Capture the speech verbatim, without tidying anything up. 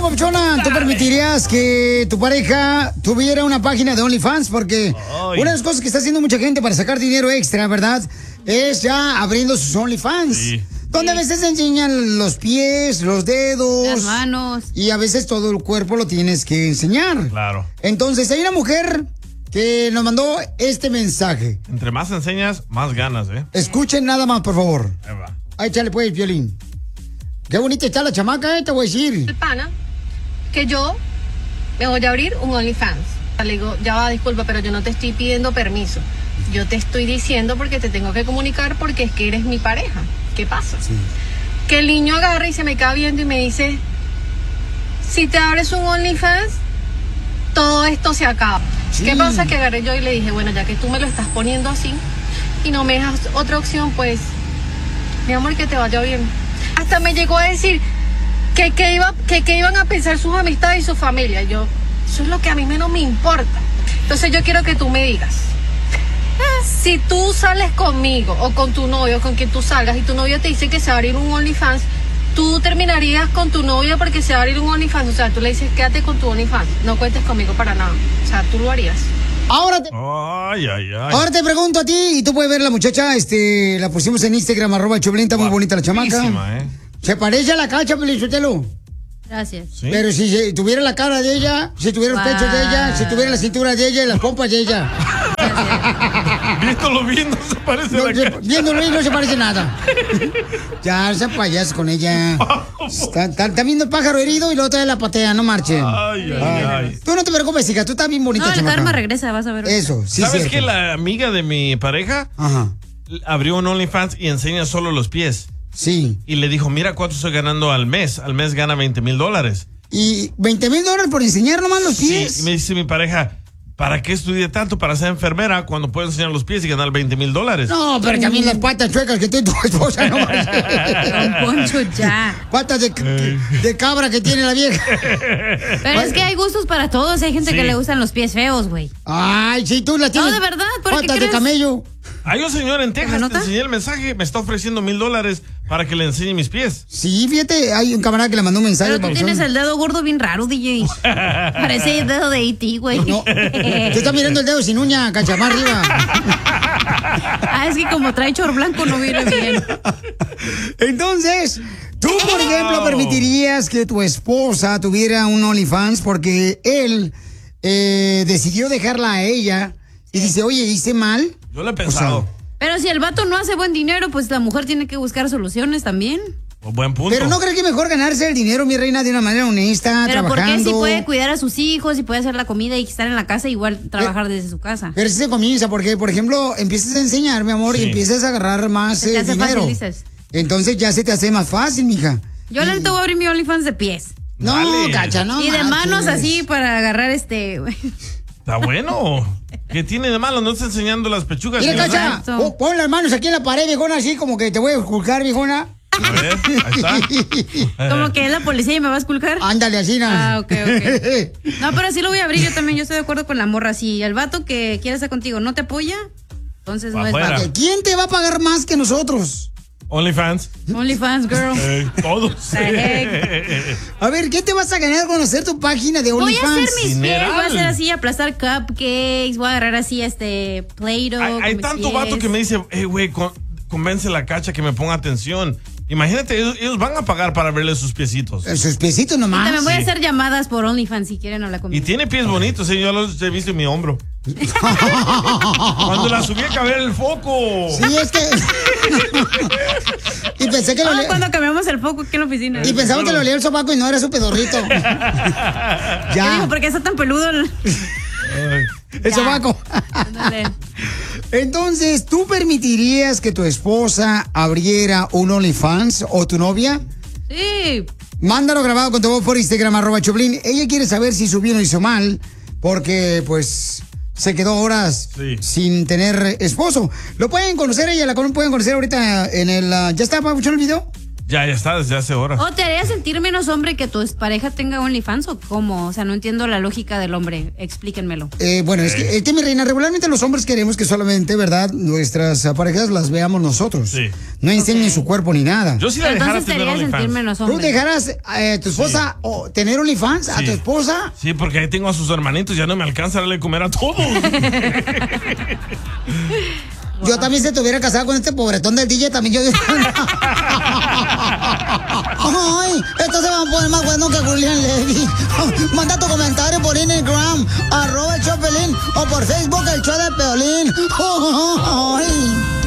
papuchona, ¿tú permitirías que tu pareja tuviera una página de OnlyFans? Porque Ay. una de las cosas que está haciendo mucha gente para sacar dinero extra, ¿verdad? Es ya abriendo sus OnlyFans. Sí. Donde a veces enseñan los pies, los dedos. Las manos. Y a veces todo el cuerpo lo tienes que enseñar. Claro. Entonces, hay una mujer que nos mandó este mensaje. Entre más enseñas, más ganas, ¿eh? Escuchen nada más, por favor. Ahí va. Ahí, échale pues, Violín. Qué bonita está la chamaca, eh, te voy a decir. El pana, que yo me voy a abrir un OnlyFans. Le digo, ya va, disculpa, pero yo no te estoy pidiendo permiso. Yo te estoy diciendo porque te tengo que comunicar porque es que eres mi pareja. ¿Qué pasa? Sí. Que el niño agarra y se me queda viendo y me dice, si te abres un OnlyFans, todo esto se acaba. Sí. ¿Qué pasa? Que agarré yo y le dije, bueno, ya que tú me lo estás poniendo así y no me dejas otra opción, pues, mi amor, que te vaya bien. Hasta me llegó a decir que, que, iba, que, que iban a pensar sus amistades y su familia. Yo, eso es lo que a mí menos me importa. Entonces yo quiero que tú me digas, si tú sales conmigo o con tu novio, con quien tú salgas, y tu novio te dice que se va a abrir un OnlyFans, tú terminarías con tu novio porque se va a abrir un OnlyFans. O sea, tú le dices, quédate con tu OnlyFans, no cuentes conmigo para nada. O sea, tú lo harías. Ahora te, ay, ay, ay. Ahora te pregunto a ti, y tú puedes ver la muchacha, este, la pusimos en Instagram, arroba Choplin, está muy bonita la chamaca. ¿eh? Se parece a la Cacha, Pelichotelo. Gracias. ¿Sí? Pero si, si tuviera la cara de ella, si tuviera los wow. pechos de ella, si tuviera la cintura de ella y las pompas de ella. Viéndolo bien no se parece no, a la se, Cacha. Viéndolo bien no se parece nada. Ya, ese payaso con ella. Está, está, está viendo el pájaro herido y luego trae la patea, no marchen. Ay, ay, ay, ay. Tú no te preocupes, hija, tú estás bien bonita, no, chamaca. el karma regresa, vas a ver. Eso, sí. ¿Sabes cierto. que la amiga de mi pareja Ajá. abrió un OnlyFans y enseña solo los pies? Sí. Y le dijo, mira cuánto estoy ganando al mes. Al mes gana veinte mil dólares. ¿Y veinte mil dólares por enseñar nomás los pies? Sí, y me dice mi pareja, ¿para qué estudié tanto para ser enfermera cuando puedo enseñar los pies y ganar veinte mil dólares? No, pero también las patas chuecas que tiene tu esposa, no. Don Poncho, ya. Patas de, de cabra que tiene la vieja. Pero es que hay gustos para todos. Hay gente sí. que le gustan los pies feos, güey. Ay, sí, tú la tienes. No, de verdad. ¿Por patas qué crees? de camello. Hay un señor en Texas, te enseñé el mensaje, me está ofreciendo mil dólares para que le enseñe mis pies. Sí, fíjate, hay un camarada que le mandó un mensaje. Pero tú tienes el dedo gordo bien raro, D J. Parece el dedo de E T, güey. No, te está mirando el dedo sin uña, cachamar arriba. Ah, es que como trae chor blanco no viene bien. Entonces, tú, por ejemplo, permitirías que tu esposa tuviera un OnlyFans porque él eh, decidió dejarla a ella y dice, oye, hice mal. Yo lo he pensado. O sea, pero si el vato no hace buen dinero, pues la mujer tiene que buscar soluciones también. Oh, buen punto. Pero ¿no crees que mejor ganarse el dinero, mi reina, de una manera honesta, pero trabajando? Pero ¿por qué si puede cuidar a sus hijos y puede hacer la comida y estar en la casa, igual trabajar pero, desde su casa? Pero si se comienza, porque, por ejemplo, empiezas a enseñar, mi amor, sí. y empiezas a agarrar más eh, hace dinero. Fácil, dices. Entonces ya se te hace más fácil, mija. Yo le voy a abrir mi OnlyFans de pies. No, Dale. cacha, no. Y de manches. manos así para agarrar este... Está bueno. ¿Qué tiene de malo? No está enseñando las pechugas. Mira, cacha, pon, pon las manos aquí en la pared, viejona, así como que te voy a esculcar, viejona. A ver, ahí está. Como que es la policía y me va a esculcar. Ándale, así, ¿no? Ah, ok, ok. No, pero sí lo voy a abrir yo también. Yo estoy de acuerdo con la morra. Si el vato que quiere estar contigo no te apoya, entonces no afuera. es vato. ¿Quién te va a pagar más que nosotros? OnlyFans. OnlyFans, girl. Eh, todos. A ver, ¿qué te vas a ganar con hacer tu página de OnlyFans? Voy a hacer mis pies, voy a hacer así, aplastar cupcakes, voy a agarrar así este Play-Doh. Hay, hay tanto vato que me dice, hey, güey, con, convence a la Cacha que me ponga atención. Imagínate, ellos, ellos van a pagar para verle sus piecitos. Sus piecitos nomás. Y también voy sí. a hacer llamadas por OnlyFans si quieren hablar conmigo. Y tiene pies bonitos, ¿eh? Yo los he visto en mi hombro. Cuando la subí a caber el foco. Sí, es que... y pensé que lo ah, le... cuando cambiamos el foco aquí en la oficina. Y pensaba que lo olía el sobaco y no era su pedorrito. Ya. ¿Qué dijo? ¿Por qué está tan peludo el, el sobaco? Entonces, ¿tú permitirías que tu esposa abriera un OnlyFans o tu novia? Sí. Mándalo grabado con tu voz por Instagram, arroba Choplin. Ella quiere saber si su bien o hizo mal, porque, pues, se quedó horas sí. sin tener esposo. Lo pueden conocer, ella la pueden conocer ahorita en el... Uh, ¿Ya está, Pabuchón, el video? Ya, ya está, desde hace horas. ¿O te haría sentir menos hombre que tu pareja tenga OnlyFans o cómo? O sea, no entiendo la lógica del hombre. Explíquenmelo. Eh, bueno, es que, es que, mi reina, regularmente los hombres queremos que solamente, ¿verdad?, nuestras parejas las veamos nosotros. Sí. No enseñen okay. su cuerpo ni nada. Yo sí la dejara tener OnlyFans. ¿Tú dejarás a eh, tu esposa sí. o tener OnlyFans sí. a tu esposa? Sí, porque ahí tengo a sus hermanitos, ya no me alcanza a darle de comer a todos. Yo también, si te hubiera casado con este pobretón del D J, también yo... Ay, esto se va a poner más bueno que Julián Levy. Manda tu comentario por Instagram, arroba el Chopelín, o por Facebook, el show de Peolín. Ay.